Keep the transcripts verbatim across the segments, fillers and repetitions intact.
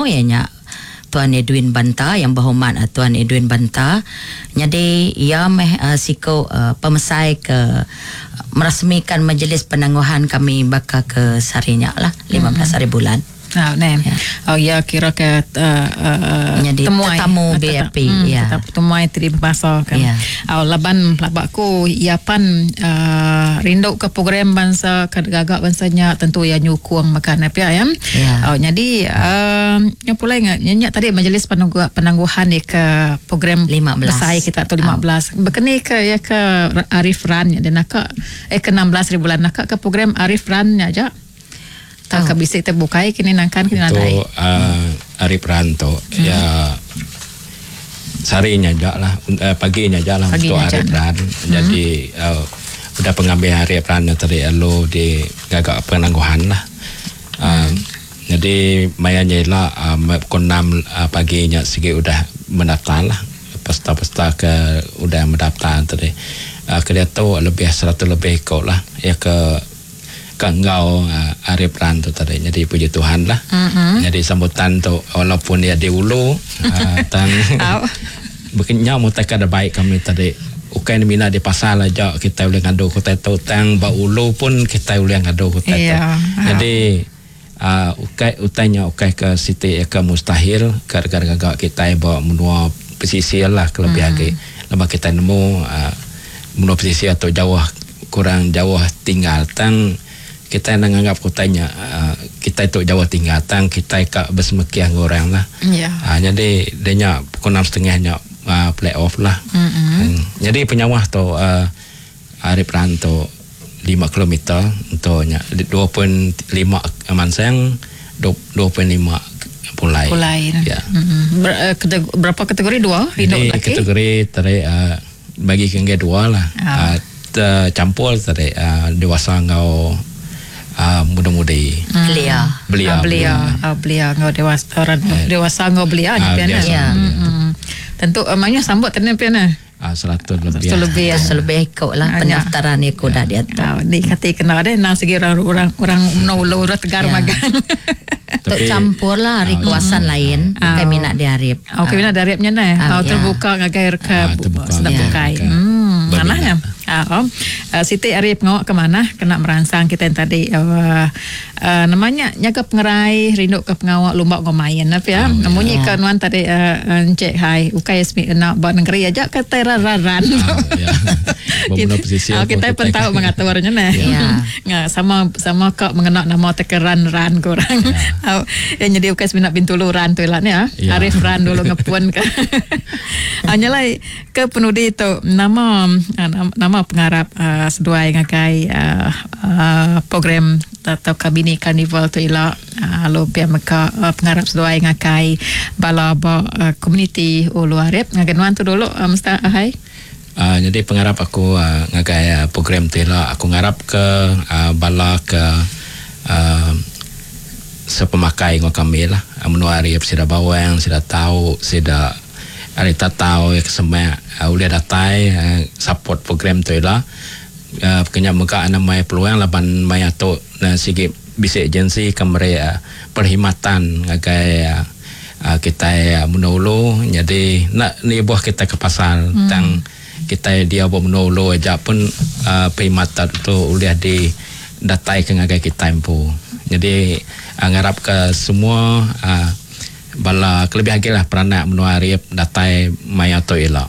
Selangor ianya Tuan Edwin Banta, yang berhormat uh, Tuan Edwin Banta. Jadi ia meh uh, siko uh, pemesai ke uh, merasmikan majlis penangguhan kami bakal ke Sarinyak lah lima belas hari bulan. Oh, ne. Ya. Oh ya, kira ke uh, uh, jadi temuai tetamu B R P hmm, ya. Tetap temuai tri bahasa kan. Ya. Oh, laban labakku iapan uh, rindu ke program bangsa ke gagak bangsanya tentu ya nyukung makan apa ya. Ya. Oh, jadi uh, yang pula ingat nyanyi tadi majlis penangguhan penangguhan ni ke program lima belas besar kita tu lima belas. Oh. Berkeni ke ya ke Arif Ran dan nak eh ke enam belas ribu bulan nak ke program Arif Ran aja. Tak oh. Kabisik terbukai kini nangkan kini nanti. Itu uh, Arif Ranto hmm. ya sarinya aja lah, uh, paginya aja lah untuk Arif Ran. Hmm. Jadi uh, udah pengambil Arif Ran tadi lo di gagak penangguhan lah. Uh, hmm. Jadi mayanya lah uh, pukul enam uh, paginya sikit udah mendaftar lah. Pesta-pesta ke udah mendaftar tadi. Uh, Kedua tu lebih seratus lebih kau lah ya ke Kanggau uh, Arif Ran tu tadi. Jadi puji Tuhan lah. Mm-hmm. Jadi sambutan tu walaupun dia di ulu uh, tang bekennya mutaka ada baik kami tadi. Ukai ni mina di pasal aja kita boleh ngadu kota tu tang ba ulu pun kita boleh ngadu kota tu. Yeah. Jadi uh, ukai utanya ukai ke Siti ke mustahil gara-gara kita bawa menua pesisir lah kelebih lagi. Mm-hmm. Lepas kita nemu uh, menua pesisir atau jauh kurang jauh tinggal tang kita yang menganggap kotanya uh, kita itu Jawa tinggal tang kita ikut bersemekian orang lah. Yeah. Uh, jadi dia pukul enam setengahnya uh, play off lah. Mm-hmm. Hmm. Jadi penyawah tu uh, Arif Ran tu lima kilometer untuknya dua puluh lima manseng dua puluh lima pulai. Pulai. Ya. Mm-hmm. Ber, uh, kate- berapa kategori dua? Jadi kategori tadi uh, bagi kengge dua lah. Oh. Uh, campur tadi uh, dewasa ngau Uh, muda-mudi belia belia belia belia ngau dewasa orang dewasa ngau belia ni piana ya. Tentu amanya sambut tadi piana ah seratus lebih seratus lebih selebih ikut lah pendaftaran ni ko dah dia tahu ni kata kenal deh nang segi orang orang orang nolo tegar magang untuk campur lah hari kawasan lain kami minat di Arif. Oh kami minat di Arifnya nah terbuka ngagai ke sedap bukai mananya. Ah, oh. uh, Siti Arif ngawak ke mana kena merangsang kita yang tadi uh, uh, namanya nyaga pengerai rindu ke pengawak lomba ngomayan apa ya. Oh, namunnya yeah. Ke nuan tadi uh, encik hai ukai esmi nak buat negeri aja kata raran. Oh, yeah. kita, oh, kita pun tahu mengaturnya nah. Yeah. Nggak sama sama kok mengenal nama tekeran ran kurang. Yeah. Oh, yang jadi ukai esmi nak bintulu ran tu lah ya. Yeah. Arif ran dulu ngepun ke. Hanya lah ke penudi itu nama uh, nama pengarap uh, seduai ngakai uh, uh, program atau kabini karnival tu ialah uh, lo pihak mereka uh, pengarap seduai ngakai bala ba uh, community ulu Arif ngagenuan tu dulu uh, mesti hai uh, jadi pengarap aku uh, ngakai uh, program tu ialah aku ngarap ke uh, bala ke uh, sepemakai ngau kami lah uh, menua Arif sudah bawang sudah tahu sudah ada tahu ya kesemua uh, udah datai uh, support program tu lah uh, kena muka nama peluang laban maya tu uh, sigi bisa agensi kamera uh, perkhidmatan ngagai uh, uh, kita uh, menolong jadi nak ni buah kita ke pasar hmm. tang kita dia buat menolong aja pun uh, perkhidmatan tu udah di datai ke ngagai kita empu jadi uh, ngarap ke semua uh, bala kelebih lagi lah peranak menua Arif datai maya tu elok.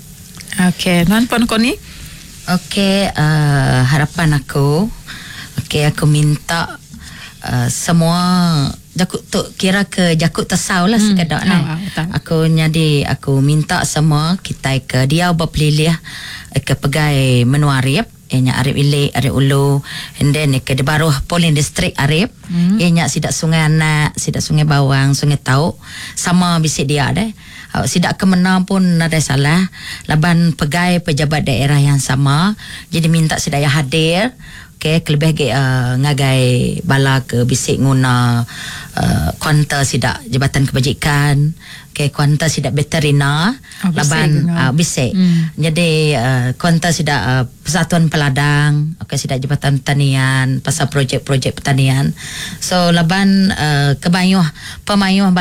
Okey, nuan pun koni? Okey, uh, harapan aku, okey aku minta uh, semua jakut tu kira ke jakut tesau lah hmm. sekadar nah. Oh, aku jadi aku minta semua kita ke dia berpilih ke pegai menua Arif. Ianya Arif Ilik, Arif Ulu, and then ke Debaruh Polin District Arif. Mm. Ianya sidak Sungai Anak, sidak Sungai Bawang, Sungai Tauk, sama bisik dia deh. Uh, sidak Kemena pun ada salah. Laban pegai pejabat daerah yang sama. Jadi minta sedaya hadir. Okay, kelebih ke uh, ngagai bala ke bisik guna uh, kuanta sidak Jabatan Kebajikan. Okay, kuanta sidak veterina oh, laban uh, bisik. Hmm. Jadi uh, kuanta sidak uh, Persatuan Peladang, okay, sidak Jabatan Pertanian, pasal projek-projek pertanian. So laban uh, kebayuh pemayuh